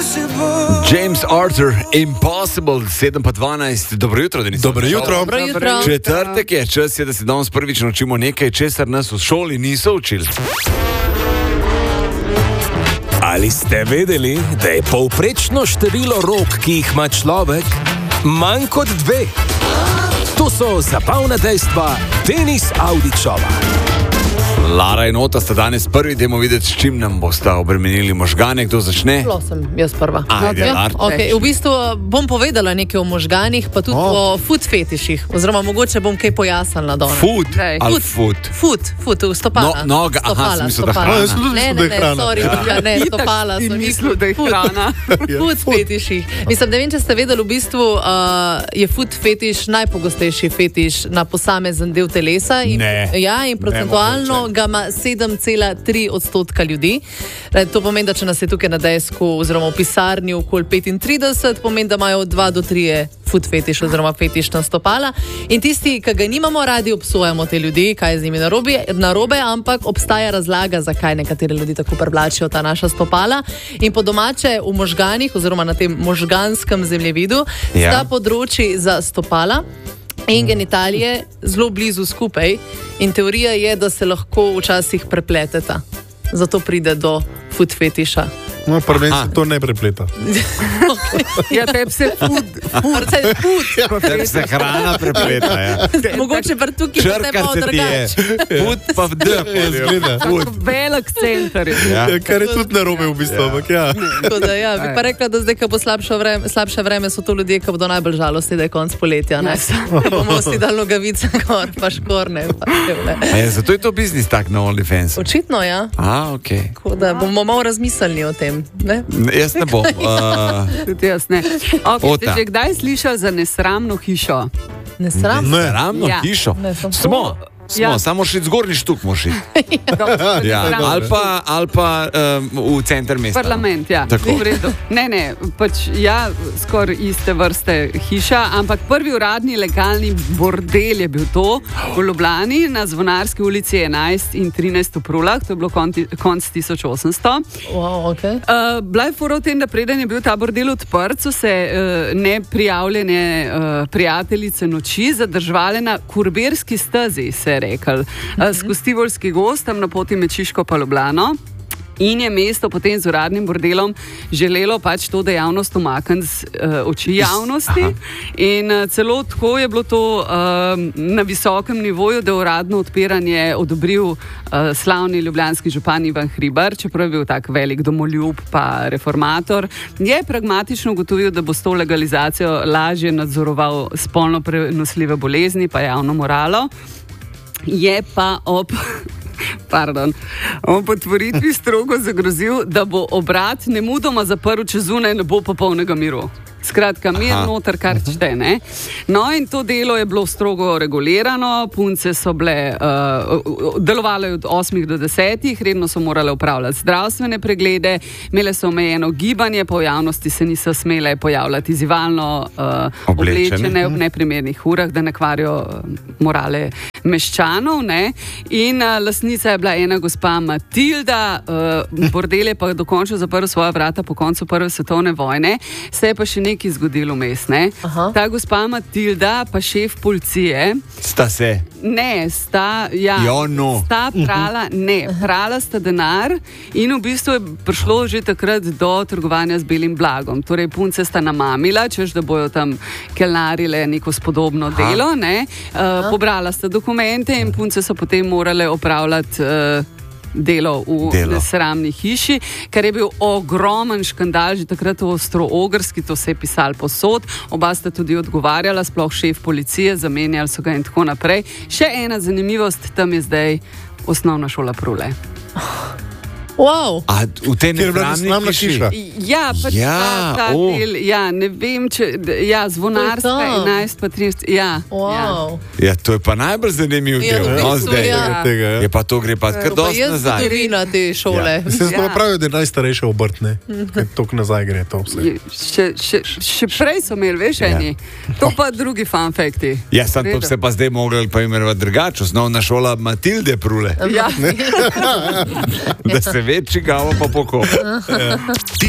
James Arthur, Impossible, 7:12. Dobro jutro, Denis. Dobro jutro. Dobro jutro. Četrtek je, čas je, da se danes prvič naučimo nekaj, česar nas v šoli niso učili. Ali ste vedeli, da je povprečno število rok, ki jih ima človek, manj kot 2? To so zabavna dejstva Denis Avdićova. Lara in Ota sta danes prvi, dajmo videti, s čim nam bosta obremenili možgane. Kdo začne? Sem jaz prva. Ajde, Lara. Okay, v bistvu bom povedala nekaj o možganih, pa tudi o food fetiših. Oziroma, mogoče bom kaj pojasnila danes. Food ali food? Food, stopala. Noga, aha, sem mislil, da stopala. Jaz sem tudi mislil, da je hrana. Sorry, ne, stopala sem mislil, da je hrana. Food fetiših. Mislim, ne vem, če ste vedeli, v bistvu je food fetiš najpogostejši fetiš na posamezen del telesa. Ja, in procentualno ga ima 7,3% ljudi. To pomeni, da če nas je tukaj na desku oziroma v pisarni okoli 35, pomeni, da imajo 2 do 3 food fetiš oziroma fetišna stopala. In tisti, ki ga nimamo radi, obsojamo te ljudi, kaj je z njimi narobe, ampak obstaja razlaga, zakaj nekateri ljudi tako privlačijo ta naša stopala. In po domače v možganih oziroma na tem možganskem zemljevidu sta področji za stopala in genitalije zelo blizu skupaj in teorija je, da se lahko včasih prepleteta. Zato pride do food fetiša. No, prven se to ne prepleta. Ja, tebi se Tebi se hrana prepleta, ja. Mogoče pa tukaj Črka pa se ti je. drugače. Food pa v D. velik center. Ja. Kar je tudi narobe v bistvu, ampak ja. Tako da ja, bi pa rekla, da zdaj, ko bo slabše vreme, so to ljudje, ki bodo najbolj žalostni, da je konc poletja. Ne? Da bomo vsi dali nogavice gor, pa škorne. Zato je to biznis tak na OnlyFans. Očitno, ja. Okay. Tako da bomo malo razmislili o tem. Ne? Jaz ne bom. Tudi jaz ne. Okay, ste že kdaj slišali za nesramno hišo? Nesramno? Ravno Ja. hišo. Ne, sem Smo, samo šli zgornji štuk moši. Ja. Ali pa v center mesta. Parlament, ja. Tako. V redu. Ne, pač ja, skoraj iste vrste hiša, ampak prvi uradni legalni bordel je bil to v Ljubljani na Zvonarski ulici 11 in 13 v Prulah, to je bilo konc 1800. Wow, okay. Bila je fora v tem, da preden je bil ta bordel odprt, so se neprijavljene prijateljice noči zadržvale na Kurbirski stezi, se je rekel, skozi Tivolski gozd, tam na poti med Šiško pa Ljubljano. In je mesto potem z uradnim bordelom želelo pač to dejavnost umakniti z oči javnosti. In celo tako je bilo to na visokem nivoju, da uradno odpiranje odobril slavni ljubljanski župan Ivan Hribar, čeprav je bil tak velik domoljub pa reformator. Je pragmatično ugotovil, da bo s to legalizacijo lažje nadzoroval spolno prenosljive bolezni pa javno moralo. Je pa ob potvoritvi strogo zagrozil, da bo obrat nemudoma zaprl, če zunaj ne bo popolnega miru. Skratka, mir noter, kar čte, ne? No, in to delo je bilo strogo regulirano, punce so bile, delovale od 8 do 10, redno so morale upravljati zdravstvene preglede, imele so omejeno gibanje, pa v javnosti se niso smele pojavljati zivalno oblečene ob neprimernih urah, da ne kvarijo morale meščanov, ne? In lastnica je bila ena gospa Matilda, bordel je pa dokončno zaprl svoja vrata po koncu Prve svetovne vojne, se je pa še nekaj zgodilo vmes, ne? Ta gospa Matilda pa šef policije Sta se? Ne, sta prala sta denar in v bistvu je prišlo že takrat do trgovanja z belim blagom. Torej, punce sta namamila, češ da bojo tam kelnarile neko spodobno delo, ne? Pobrala sta dokumente in punce so potem morale opravljati delo v nesramni hiši, kar je bil ogromen škandal, že takrat v Avstro-Ogrski, to se je pisalo posod, oba sta tudi odgovarjala, sploh šef policije, zamenjali so ga in tako naprej. Še ena zanimivost, tam je zdaj osnovna šola Prule. Wow. A v tej nesramni hiši? Ja, pač ta del, ja, ne vem, če, ja, Zvonarska 11 pa 13, ja. Wow. Ja, to je pa najbolj zanimiv del. No, zdaj. Je pa to gre pa kar dosti nazaj. Pa je zgodovina te šole. Se sploh pravijo, da je najstarejša obrt, ne? Tok nazaj gre to vse. Še prej so imeli, veš, eni. To pa drugi fun facti. Ja, sam to se pa zdaj mogli pa imenovati drugače. Osnovna šola Matilde Prule. Ja. Da se ve, čigavo pa pokop.